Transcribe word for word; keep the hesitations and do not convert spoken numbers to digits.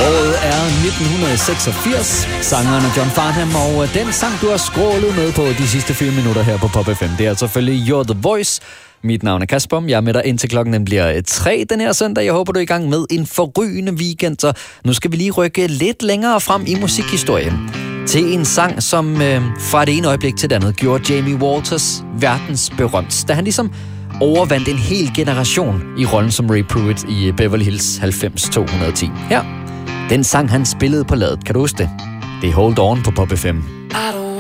Året er nitten seksogfirs. Sangeren John Farnham, og den sang, du har scrollet med på de sidste fire minutter her på Pop F M, det er selvfølgelig You're the Voice. Mit navn er Kasper. Jeg er med dig indtil klokken den bliver tre den her søndag. Jeg håber, du er i gang med en forrygende weekend. Så nu skal vi lige rykke lidt længere frem i musikhistorien. Til en sang, som øh, fra det ene øjeblik til det andet gjorde Jamie Walters verdensberømt, da han ligesom overvandt en hel generation i rollen som Ray Pruitt i Beverly Hills halvfems to ti. Her, den sang han spillede på ladet. Kan du huske det? Det er Hold On på Pop F M.